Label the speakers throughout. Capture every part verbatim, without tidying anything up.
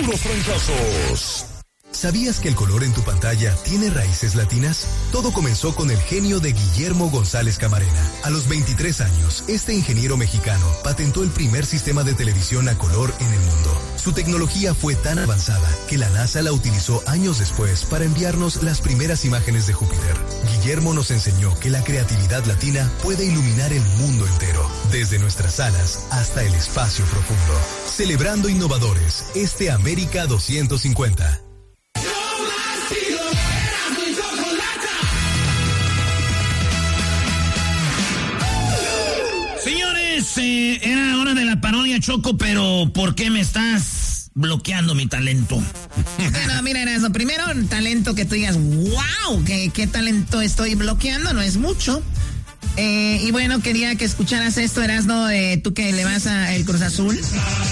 Speaker 1: Puros fracasos. ¿Sabías que el color en tu pantalla tiene raíces latinas? Todo comenzó con el genio de Guillermo González Camarena. A los veintitrés años, este ingeniero mexicano patentó el primer sistema de televisión a color en el mundo. Su tecnología fue tan avanzada que la NASA la utilizó años después para enviarnos las primeras imágenes de Júpiter. Guillermo nos enseñó que la creatividad latina puede iluminar el mundo entero, desde nuestras salas hasta el espacio profundo. Celebrando innovadores, este América doscientos cincuenta.
Speaker 2: Señores, eh, era hora de la parodia, Choco, pero ¿por qué me estás bloqueando mi talento?
Speaker 3: Bueno, mira, Erasmo, primero, el talento que tú digas, wow, ¿qué, qué talento estoy bloqueando? No es mucho. Eh, y bueno, quería que escucharas esto, Erasmo, eh, tú que le vas a el Cruz Azul.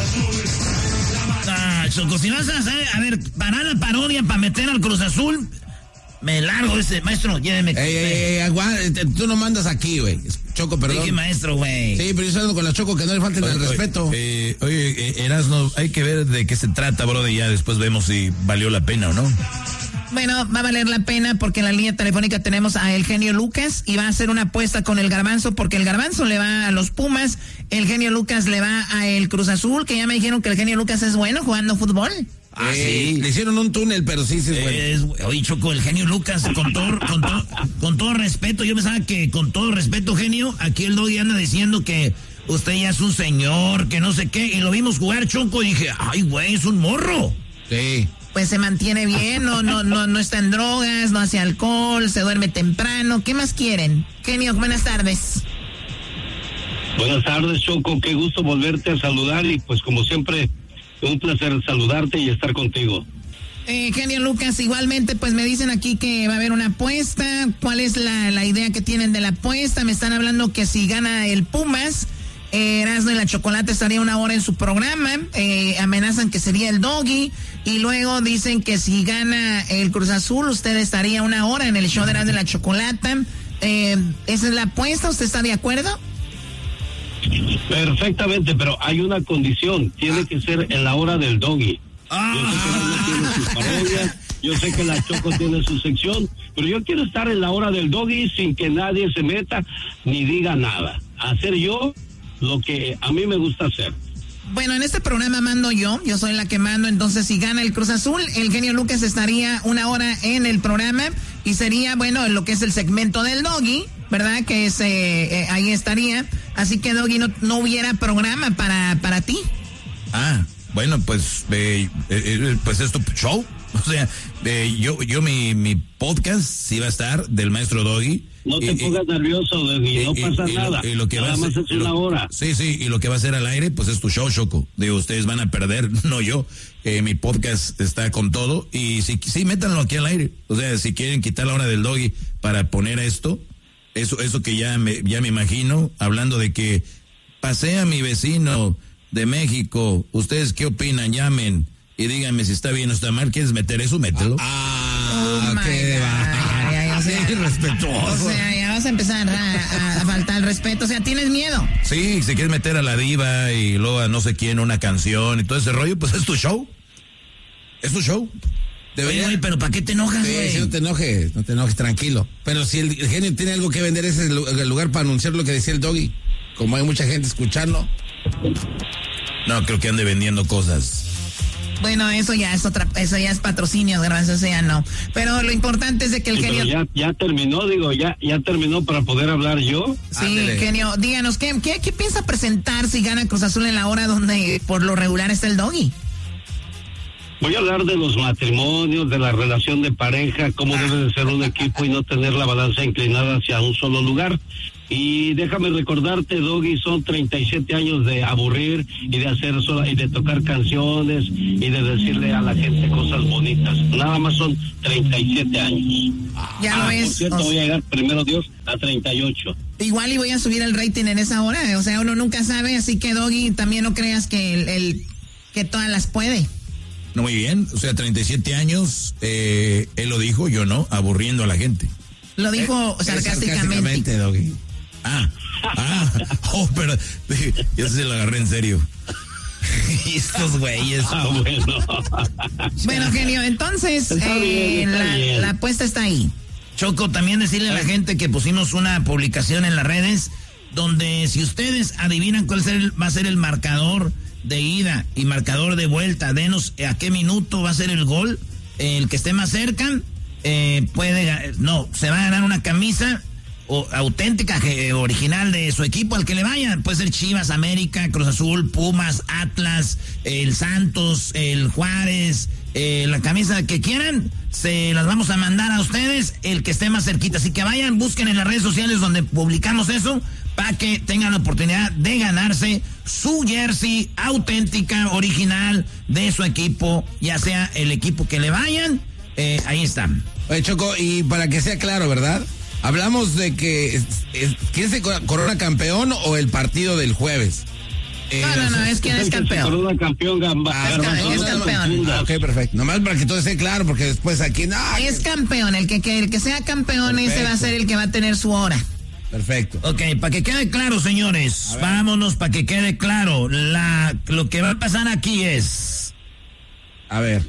Speaker 2: Ah, Choco, si vas a hacer, a ver, para la parodia, para meter al Cruz Azul, me largo ese, maestro, lléveme.
Speaker 4: Ey, ey, ey, aguanta, tú no mandas aquí, güey. Choco, perdón.
Speaker 2: Dije maestro, güey.
Speaker 4: Sí, pero yo estoy hablando con la Choco, que no le falten el respeto.
Speaker 5: Eh, oye, eh, Erasmo, hay que ver de qué se trata, bro, y ya después vemos si valió la pena o no.
Speaker 3: Bueno, va a valer la pena porque en la línea telefónica tenemos a el genio Lucas y va a hacer una apuesta con el Garbanzo porque el Garbanzo le va a los Pumas, el genio Lucas le va a el Cruz Azul, que ya me dijeron que el genio Lucas es bueno jugando fútbol.
Speaker 4: Ah, sí. Le hicieron un túnel, pero sí, sí es bueno.
Speaker 2: Es, oye, Choco, el genio Lucas, con todo, con, todo, con todo respeto, yo pensaba que con todo respeto, genio, aquí el Doggy anda diciendo que usted ya es un señor, que no sé qué, y lo vimos jugar, Choco, y dije, ay, güey, es un morro.
Speaker 4: Sí.
Speaker 3: Pues se mantiene bien, no, no, no, no está en drogas, no hace alcohol, se duerme temprano. ¿Qué más quieren? Genio, buenas tardes.
Speaker 6: Buenas tardes, Choco, qué gusto volverte a saludar y pues como siempre, un placer saludarte y estar contigo.
Speaker 3: Eh, genio Lucas, igualmente, pues me dicen aquí que va a haber una apuesta. ¿Cuál es la, la idea que tienen de la apuesta? Me están hablando que si gana el Pumas, eh, Erasmo y la Chocolate estaría una hora en su programa. Eh, amenazan que sería el Doggy. Y luego dicen que si gana el Cruz Azul, usted estaría una hora en el show de Erasmo y la Chocolate. Eh, ¿Esa es la apuesta? ¿Usted está de acuerdo?
Speaker 6: Perfectamente, pero hay una condición, tiene que ser en la hora del Doggy. Yo sé que no tiene sus parodias, yo sé que la Choco tiene su sección, pero yo quiero estar en la hora del Doggy sin que nadie se meta ni diga nada. Hacer yo lo que a mí me gusta hacer.
Speaker 3: Bueno, en este programa mando yo, yo soy la que mando, entonces si gana el Cruz Azul, el genio Lucas estaría una hora en el programa y sería, bueno, lo que es el segmento del Doggy, ¿verdad? Que es, eh, eh, ahí estaría, así que Doggy no, no hubiera programa para, para ti.
Speaker 5: Ah, bueno, pues, eh, eh, pues es tu show, o sea, eh, yo, yo mi, mi podcast sí va a estar del maestro Doggy.
Speaker 6: No te
Speaker 5: y,
Speaker 6: pongas
Speaker 5: y,
Speaker 6: nervioso, Doggy, no
Speaker 5: y,
Speaker 6: pasa
Speaker 5: y,
Speaker 6: nada.
Speaker 5: Y lo, y lo que
Speaker 6: nada
Speaker 5: va
Speaker 6: más
Speaker 5: ser,
Speaker 6: es una
Speaker 5: lo,
Speaker 6: hora.
Speaker 5: Sí, sí, y lo que va a ser al aire, pues es tu show, Choco. Digo, ustedes van a perder, no yo. Eh, mi podcast está con todo. Y sí, sí, métanlo aquí al aire. O sea, si quieren quitar la hora del Doggy para poner esto, eso, eso que ya me, ya me imagino, hablando de que pasé a mi vecino de México, ¿ustedes qué opinan? Llamen y díganme si está bien o está mal. ¿Quieres meter eso? Mételo.
Speaker 4: Ah,
Speaker 3: oh
Speaker 4: qué va.
Speaker 3: Sí,
Speaker 4: respetuoso.
Speaker 3: O sea, ya vas a empezar a, a faltar el respeto. O sea, ¿tienes miedo?
Speaker 5: Sí, si quieres meter a la diva y luego a no sé quién una canción y todo ese rollo, pues es tu show. Es tu show.
Speaker 2: Oye, oye, pero ¿para qué te enojas, güey?
Speaker 4: Sí, sí, no te enojes, no te enojes, tranquilo. Pero si el, el genio tiene algo que vender, ese es el, el lugar para anunciar lo que decía el Doggy. Como hay mucha gente escuchando.
Speaker 5: No, creo que ande vendiendo cosas.
Speaker 3: Bueno, eso ya es otra, eso ya es patrocinio, Garbanzo, eso ya no. Pero lo importante es de que el
Speaker 6: Sí,
Speaker 3: genio...
Speaker 6: ya, ya terminó, digo, ya, ya terminó para poder hablar yo.
Speaker 3: Sí,
Speaker 4: Ándele.
Speaker 3: genio, díganos, ¿qué, qué, ¿qué piensa presentar si gana Cruz Azul en la hora donde por lo regular está el Doggy?
Speaker 6: Voy a hablar de los matrimonios, de la relación de pareja, cómo debe de ser un equipo y no tener la balanza inclinada hacia un solo lugar. Y déjame recordarte, Doggy, son treinta y siete años de aburrir y de hacer sola, y de tocar canciones y de decirle a la gente cosas bonitas. Nada más son treinta y siete años.
Speaker 3: Ya
Speaker 6: ah,
Speaker 3: lo es.
Speaker 6: Por cierto,
Speaker 3: O sea,
Speaker 6: voy a llegar, primero Dios, a treinta y ocho.
Speaker 3: igual y voy a subir el rating en esa hora, o sea, uno nunca sabe, así que Doggy, también no creas que el, el que todas las puede.
Speaker 5: No, muy bien, o sea, treinta y siete años, eh, él lo dijo, yo no, aburriendo a la gente.
Speaker 3: Lo dijo
Speaker 4: Eh,
Speaker 3: sarcásticamente.
Speaker 4: sarcásticamente, Doggy.
Speaker 5: Ah, ah, oh, pero yo se lo agarré en serio.
Speaker 2: Y estos güeyes.
Speaker 6: Ah, bueno.
Speaker 3: Bueno, genio, entonces
Speaker 6: Está
Speaker 3: eh,
Speaker 6: bien, está
Speaker 3: la,
Speaker 6: bien.
Speaker 3: la apuesta está ahí.
Speaker 2: Choco, también decirle a la gente que pusimos una publicación en las redes donde si ustedes adivinan cuál ser el- va a ser el marcador de ida y marcador de vuelta, denos a qué minuto va a ser el gol, el que esté más cerca, eh, puede, ga- no, se va a ganar una camisa o, auténtica, que- original de su equipo al que le vayan. Puede ser Chivas, América, Cruz Azul, Pumas, Atlas, el Santos, el Juárez, eh, la camisa que quieran, se las vamos a mandar a ustedes, el que esté más cerquita. Así que vayan, busquen en las redes sociales donde publicamos eso, para que tengan la oportunidad de ganarse su jersey auténtica, original de su equipo, ya sea el equipo que le vayan, eh, ahí están.
Speaker 4: Oye, Choco, y para que sea claro, ¿verdad? Hablamos de que es- es- ¿quién se cor- corona campeón o el partido del jueves? Eh,
Speaker 3: No, no, no, es que
Speaker 6: El
Speaker 3: es
Speaker 6: que se
Speaker 3: campeón.
Speaker 6: corona campeón, gamba,
Speaker 4: Ah, es
Speaker 6: Garbanzo,
Speaker 3: ca- es
Speaker 6: no te
Speaker 3: campeón.
Speaker 6: confundas.
Speaker 4: Ah, ok, perfecto. Nomás para que todo esté claro, porque después aquí, no.
Speaker 3: Es campeón, el que, que el que sea campeón, ese va a ser el que va a tener su hora.
Speaker 4: Perfecto.
Speaker 2: Ok, para que quede claro, señores, vámonos para que quede claro. La, lo que va a pasar aquí es...
Speaker 4: A ver.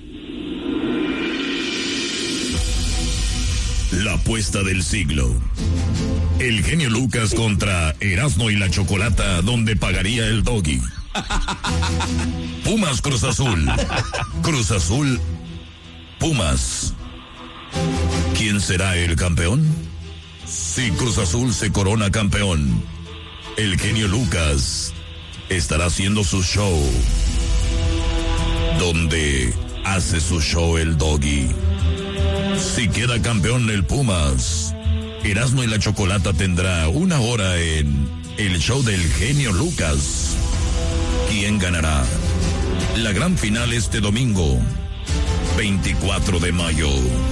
Speaker 5: La apuesta del siglo. El genio Lucas contra Erasmo y la Chocolata, donde pagaría el doggy. Pumas Cruz Azul. Cruz Azul. Pumas. ¿Quién será el campeón? Si Cruz Azul se corona campeón, el genio Lucas estará haciendo su show, donde hace su show el doggy. Si queda campeón el Pumas, Erasmo y la Chocolata tendrá una hora en el show del genio Lucas. ¿Quién ganará? La gran final este domingo, veinticuatro de mayo.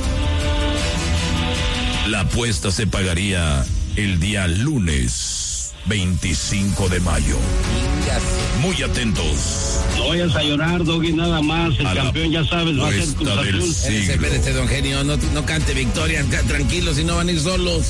Speaker 5: La apuesta se pagaría el día lunes, veinticinco de mayo. Muy atentos.
Speaker 6: No vayas a llorar, Doggy, nada más. El
Speaker 5: A la
Speaker 6: campeón, ya sabes, va a ser Cruz
Speaker 5: apuesta del
Speaker 6: Azul.
Speaker 4: Espérese,
Speaker 5: siglo.
Speaker 4: espérese, don Genio, no, no cante victorias, ca- tranquilos, si no van a ir solos.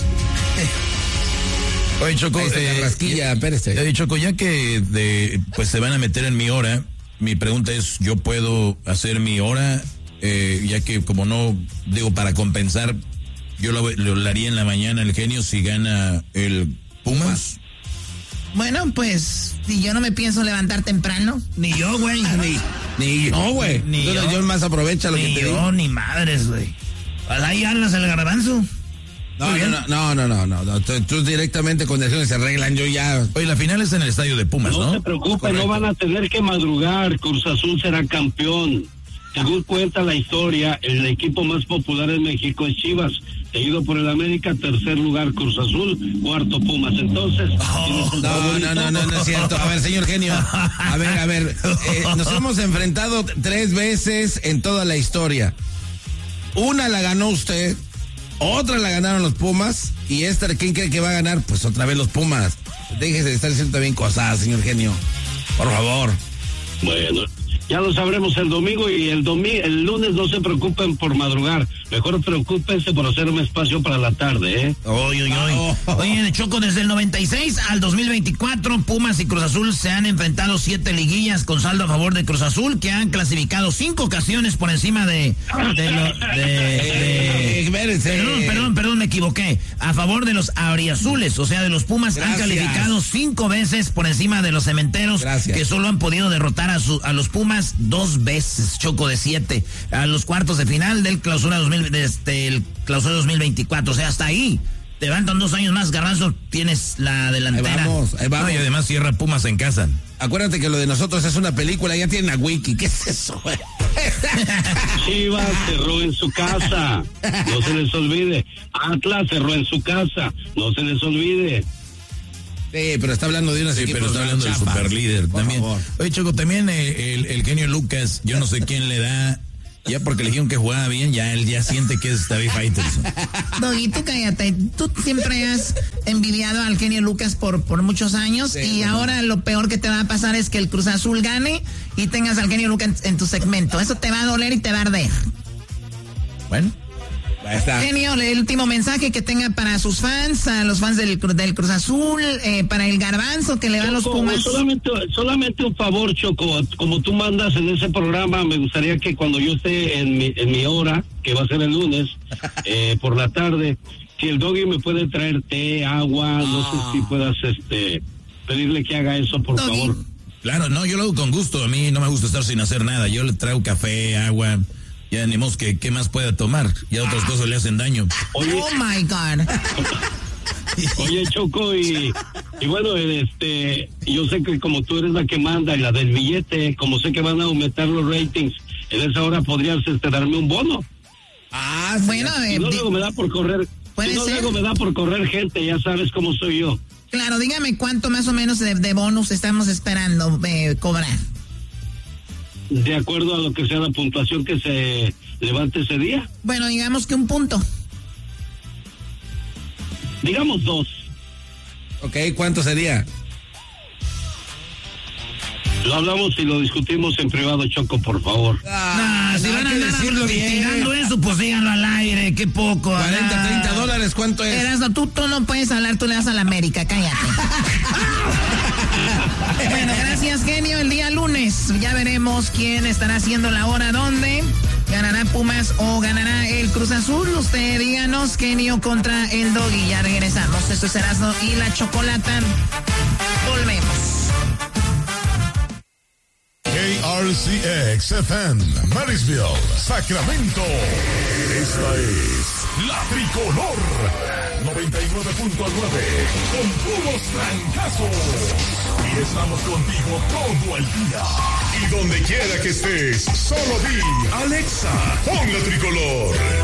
Speaker 5: Oye, Choco,
Speaker 4: Ahí está la
Speaker 5: eh,
Speaker 4: rasquilla, espérese.
Speaker 5: eh, Choco, ya que de, pues se van a meter en mi hora, mi pregunta es, ¿yo puedo hacer mi hora? Eh, ya que como no, digo, para compensar, yo lo, lo haría en la mañana el genio si gana el Pumas.
Speaker 3: Bueno, pues, si yo no me pienso levantar temprano.
Speaker 2: Ni yo, güey. Ni,
Speaker 4: Ni yo, güey.
Speaker 2: Ni
Speaker 4: Entonces
Speaker 2: yo.
Speaker 4: yo más aprovecha lo
Speaker 2: ni
Speaker 4: que te
Speaker 2: yo,
Speaker 4: digo.
Speaker 2: ni madres, güey. Ahí hablas el garbanzo.
Speaker 4: No,
Speaker 2: Muy
Speaker 4: no,
Speaker 2: bien.
Speaker 4: no, no, no, no, no. Tú, tú directamente con el genio se arreglan, yo ya.
Speaker 5: Oye, la final es en el estadio de Pumas,
Speaker 6: No
Speaker 5: ¿no?
Speaker 6: se preocupe,
Speaker 4: Correcto.
Speaker 6: no van a tener que madrugar. Cruz Azul será campeón. Según cuenta la historia, el equipo más popular en México es Chivas, seguido por el América, tercer lugar Cruz Azul, cuarto Pumas. Entonces, ¿tienes el
Speaker 4: No,
Speaker 6: favorito?
Speaker 4: no, no, no, no es cierto. A ver, señor genio. A ver, a ver. eh, nos hemos enfrentado tres veces en toda la historia. Una la ganó usted, otra la ganaron los Pumas, y esta, ¿quién cree que va a ganar? Pues otra vez los Pumas. Déjese de estar diciendo también cosas, señor genio. Por favor.
Speaker 6: Bueno, ya lo sabremos el domingo y el domingo, el lunes no se preocupen por madrugar. Mejor preocúpense por hacerme espacio para la tarde, ¿eh?
Speaker 2: Oye, oye, oye. Oye, Choco, desde el noventa y seis al dos mil veinticuatro, Pumas y Cruz Azul se han enfrentado siete liguillas con saldo a favor de Cruz Azul, que han clasificado cinco ocasiones por encima de... de, lo- de- de-
Speaker 4: Eh, espérense.
Speaker 2: Perdón, perdón, perdón, me equivoqué. A favor de los auriazules, o sea, de los Pumas, han
Speaker 4: Gracias.
Speaker 2: calificado cinco veces por encima de los cementeros,
Speaker 4: Gracias.
Speaker 2: que solo han podido derrotar a, su, a los Pumas dos veces, Choco, de siete, a los cuartos de final del clausura dos mil, desde el clausura dos mil veinticuatro. O sea, hasta ahí. Te faltan dos años más, Garbanzo, tienes la
Speaker 4: Ahí
Speaker 2: delantera.
Speaker 4: vamos, ahí vamos.
Speaker 5: No, y además cierra Pumas en casa.
Speaker 4: Acuérdate que lo de nosotros es una película, ya tienen a Wiki. ¿Qué es eso, güey?
Speaker 6: Chivas cerró en su casa, no se les olvide. Atlas cerró en su casa, no se les olvide.
Speaker 4: Sí, pero está hablando de una
Speaker 5: Sí, pero está hablando del superlíder
Speaker 4: Por
Speaker 5: también.
Speaker 4: favor.
Speaker 5: Oye, Choco, también eh, el, el genio Lucas, yo no sé quién le da, ya porque le dijeron que jugaba bien, ya él ya siente que es David Faitelson.
Speaker 3: Doggy, tú cállate. Tú siempre has envidiado al genio Lucas por, por muchos años
Speaker 4: Sí,
Speaker 3: y
Speaker 4: bueno.
Speaker 3: ahora lo peor que te va a pasar es que el Cruz Azul gane y tengas al genio Lucas en, en tu segmento. Eso te va a doler y te va a arder.
Speaker 5: Bueno,
Speaker 4: Ahí está.
Speaker 3: Genio, el último mensaje que tenga para sus fans, a los fans del, del Cruz Azul, eh, para el Garbanzo que le van los Pumas.
Speaker 6: Solamente, solamente un favor, Choco, como tú mandas en ese programa, me gustaría que cuando yo esté en mi, en mi hora, que va a ser el lunes, eh, por la tarde, si el Doggy me puede traer té, agua, no sé si puedas este pedirle que haga eso, por
Speaker 3: Doggy.
Speaker 6: favor.
Speaker 5: Claro, no, yo lo hago con gusto. A mí no me gusta estar sin hacer nada. Yo le traigo café, agua. Ya ni modo que qué más pueda tomar. Ya otras
Speaker 6: Ah.
Speaker 5: cosas le hacen daño.
Speaker 6: Oye,
Speaker 3: Oh my God.
Speaker 6: oye Choco, y, y bueno, este, yo sé que como tú eres la que manda y la del billete, como sé que van a aumentar los ratings, en esa hora podrías este, darme un bono.
Speaker 4: Ah,
Speaker 3: Bueno,
Speaker 6: Si
Speaker 3: eh,
Speaker 6: no,
Speaker 3: di-
Speaker 6: luego me da por correr.
Speaker 3: Puede
Speaker 6: Si no,
Speaker 3: ser.
Speaker 6: luego me da por correr gente, ya sabes cómo soy yo.
Speaker 3: claro, dígame cuánto más o menos de, de bonus estamos esperando eh, cobrar.
Speaker 6: De acuerdo a lo que sea la puntuación que se levante ese día.
Speaker 3: Bueno, digamos que un punto.
Speaker 6: Digamos dos.
Speaker 4: Ok, ¿cuánto sería?
Speaker 6: Lo hablamos y lo discutimos en privado, Choco, por favor.
Speaker 3: Ah,
Speaker 2: Nah, si
Speaker 4: no,
Speaker 2: van a
Speaker 4: hay que
Speaker 2: andar
Speaker 4: decirlo bien.
Speaker 2: investigando eso, pues díganlo al aire, qué poco.
Speaker 4: cuarenta,
Speaker 2: ah.
Speaker 4: treinta dólares, ¿cuánto es?
Speaker 3: Erasno, tú, tú no puedes hablar, tú le das a la América, cállate. Bueno, gracias, genio. El día lunes ya veremos quién estará haciendo la hora dónde. ¿Ganará Pumas o ganará el Cruz Azul? Usted díganos, genio contra el Doggy. Ya regresamos. Esto es Erasno y la Chocolata. Volvemos.
Speaker 7: K R C X F M, Marysville, Sacramento. Esta es La Tricolor noventa y nueve punto nueve, con puros trancazos. Y estamos contigo todo el día. Y donde quiera que estés, solo di, Alexa, pon La Tricolor.